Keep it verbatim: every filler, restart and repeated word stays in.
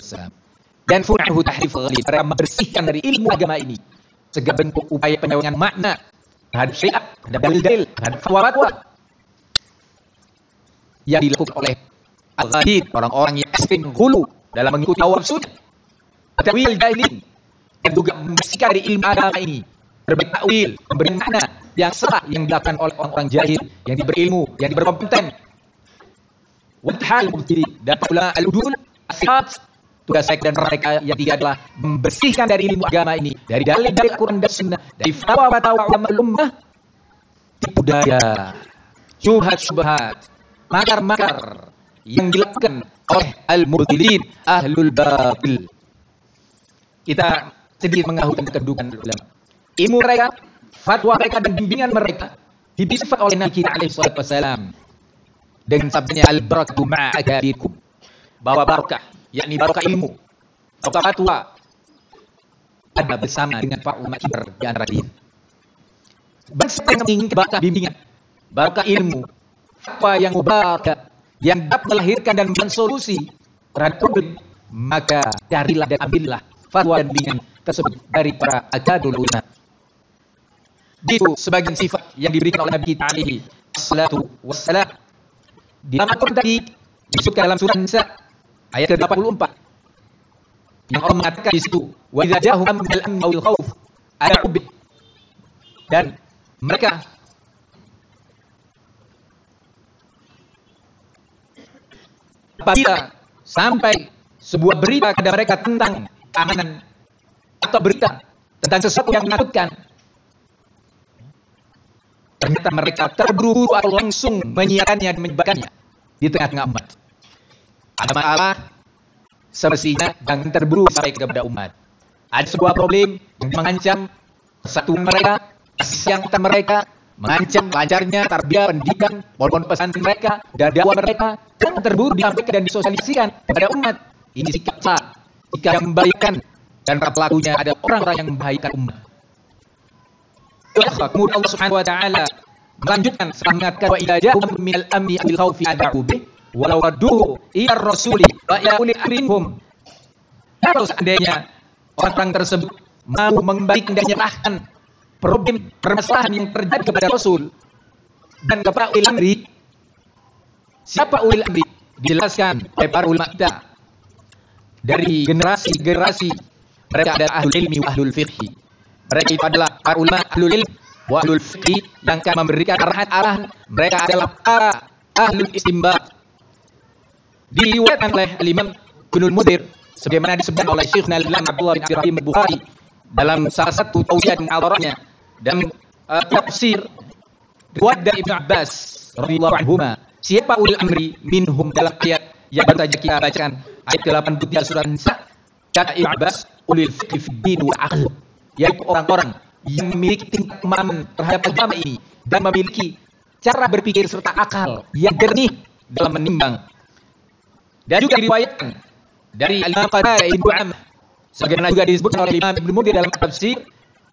wassalam. Dan fu'ahu tahrif ghalib, mereka membersihkan dari ilmu agama ini segala bentuk upaya penyelewengan makna terhadap syariat, terhadap dalil-dalil, terhadap fatwa yang dilakukan oleh al-ghalib, orang-orang yang ekstrim hulu dalam mengikuti hawa nafsunya, takwil jahilin, dan juga membersihkan dari ilmu agama ini berbagai takwil, memberi makna yang salah yang dilakukan oleh orang-orang jahil yang diberi ilmu, yang diberi kompeten. Wadhal mubtadi dan ulama al-udul asihat, tugas saya dan mereka yang tiga adalah membersihkan dari ilmu agama ini, dari dalil-dalil Al-Quran dan Sunnah, dari fatwa-fatwa ulama ummah, tipu daya, syubhat-syubhat, makar-makar yang dilakukan oleh al-mubtilin, ahlul batil. Kita sedikit mengahukan kedudukan ulama. Ilmu mereka, fatwa mereka dan bimbingan mereka dibisifat oleh Nabi kita alaihi salatu wassalam dengan sabdanya al-barakatu ma'akabirkum, bahwa barakah, yakni barakah ilmu, barakah fatwa ada bersama dengan para ulama kibar di antara kalian. Bangsa yang menginginkan barakah bimbingan, barakah ilmu, fatwa yang mubarakah, yang dapat melahirkan dan memberikan solusi terhadap problem, maka carilah dan ambillah fatwa dan bimbingan tersebut dari para akadul ulama. Itu sebagian sifat yang diberikan oleh Nabi kita alaihi salatu wassalam. Di dalam Al-Quran tadi disebutkan dalam surah Nisa ayat ke delapan puluh empat yang Allah mengatakan di situ, wa idza ja'ahum amrun minal amni awil khauf ada'u bih, dan mereka apabila sampai sebuah berita kepada mereka tentang keamanan atau berita tentang sesuatu yang menakutkan, ternyata mereka terburu-buru atau langsung menyiarkannya dan menyebarkannya di tengah-tengah umat. Ada masalah, semestinya jangan terburu sampai kepada umat. Ada sebuah problem yang mengancam persatuan mereka, kesehatan mereka, mengancam lancarnya tarbiyah, pendidikan, pondok pesantren mereka, dan dakwah mereka, jangan terburu disampaikan dan disosialisasikan kepada umat. Ini sikap salah, sikap yang membahayakan, dan para pelakunya ada orang-orang yang membahayakan umat. Kemudian Allah Subhanahu wa taala melanjutkan setelah mengatakan wa idza ja'ahum minal amni awil khaufi ad'u bih walau radduhu ila rasuli wa ila ulil amri minhum. Kalau seandainya orang tersebut mau mengembalikan dan menyerahkan problem permasalahan yang terjadi kepada Rasul dan kepada ulil amri, siapa ulil amri? Dijelaskan oleh para ulama kita dari generasi-generasi, mereka adalah ahlul ilmi wa ahlul fiqhi. Mereka itu adalah para ulama ahlul ilm wa ahlul fiqh yang akan memberikan arahan-arahan. Mereka adalah para ahlul istinbat. Diriwayatkan oleh Imam Ibnul Mundhir sebagaimana disebutkan oleh Syekhna Al-Imam Abdullah bin Ibrahim Al-Bukhari dalam salah satu tausiah muhadharahnya dan uh, tafsir riwayat dari Ibnu Abbas radhiyallahu anhuma, siapa ulil amri minhum dalam ayat yang baru saja kita bacakan ayat ke delapan puluh tiga surah Nisa. Kata Ibnu Abbas, ulil fiqh fid din wal aql, yaitu orang-orang yang memiliki tingkat pemahaman terhadap agama ini dan memiliki cara berpikir serta akal yang jernih dalam menimbang. Dan juga diriwayatkan dari Al-Imam Qatadah Ibnu Amr sebagaimana juga disebutkan oleh Imam Ibnu Mundhir dalam tafsir